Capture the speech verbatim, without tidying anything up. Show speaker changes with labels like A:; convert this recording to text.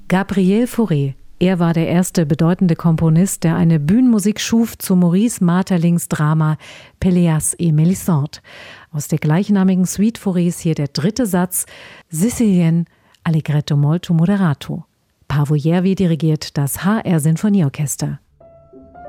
A: Gabriel Fauré. Er war der erste bedeutende Komponist, der eine Bühnenmusik schuf zu Maurice Maeterlinck's Drama Pelléas et Mélisande. Aus der gleichnamigen Suite Faurés hier der dritte Satz, Sicilienne allegretto molto moderato. Paavo Järvi dirigiert das H R Sinfonieorchester.